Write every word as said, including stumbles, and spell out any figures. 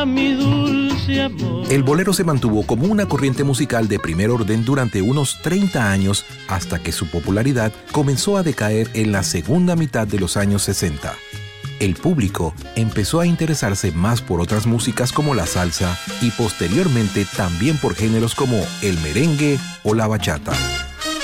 Mi dulce amor. El bolero se mantuvo como una corriente musical de primer orden durante unos treinta años hasta que su popularidad comenzó a decaer en la segunda mitad de los años sesenta. El público empezó a interesarse más por otras músicas como la salsa y posteriormente también por géneros como el merengue o la bachata.